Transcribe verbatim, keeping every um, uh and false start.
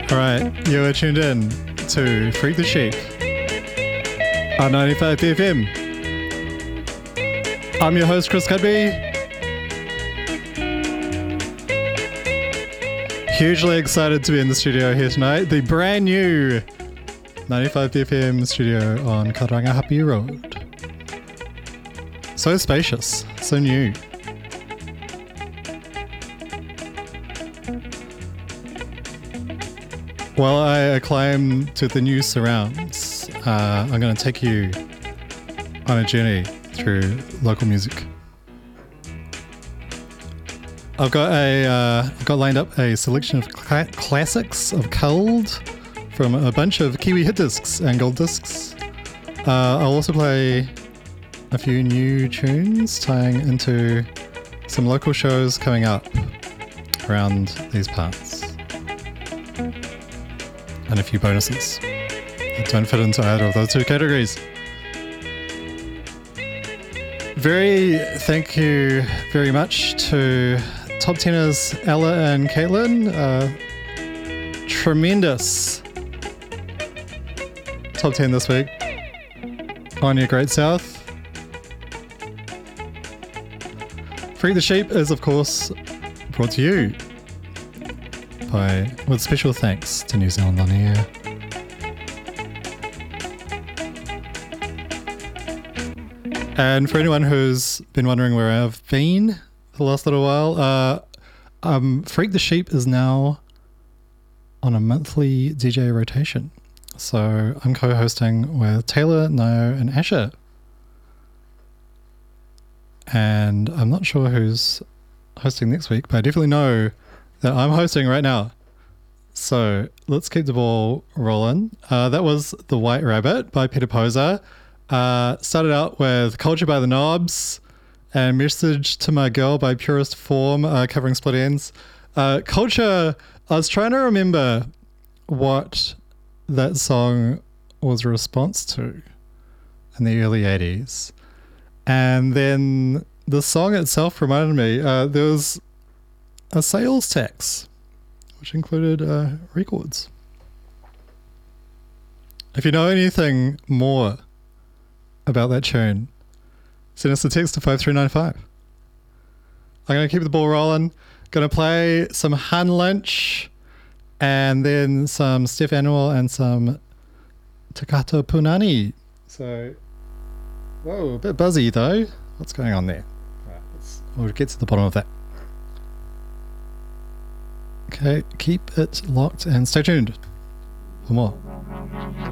Alright, you are tuned in to Freak the Sheep on ninety-five P F M. I'm your host, Chris Cudby. Hugely excited to be in the studio here tonight. The brand new ninety-five P F M studio on Karangahape Road. So spacious, so new. While I acclaim to the new surrounds, uh, I'm going to take you on a journey through local music. I've got a, uh, I've got lined up a selection of cl- classics of Cold from a bunch of Kiwi hit discs and gold discs. Uh, I'll also play a few new tunes tying into some local shows coming up around these parts. And a few bonuses that don't fit into either of those two categories. Very thank you very much to Top Tenors Ella and Caitlin. Uh, tremendous top ten this week on your Great South. Freak the Sheep is, of course, brought to you by, with special thanks to New Zealand On Air. And for anyone who's been wondering where I've been for the last little while, uh, um, Freak the Sheep is now on a monthly D J rotation. So I'm co-hosting with Taylor, Nio, and Asher. And I'm not sure who's hosting next week, but I definitely know that I'm hosting right now. So let's keep the ball rolling. Uh, that was The White Rabbit by Peter Poser. Uh, started out with Culture by the Knobs and Message to My Girl by Purest Form, uh, covering Split Ends. Uh, Culture, I was trying to remember what that song was a response to in the early eighties. And then the song itself reminded me, uh, there was a sales tax, which included uh, records. If you know anything more about that tune, send us a text to five three nine five. I'm going to keep the ball rolling. Going to play some Han Lynch and then some Steph Annual and some Takato Punani. So, whoa, a bit buzzy though. What's going on there? Right, let's, we'll get to the bottom of that. Okay, keep it locked and stay tuned for more.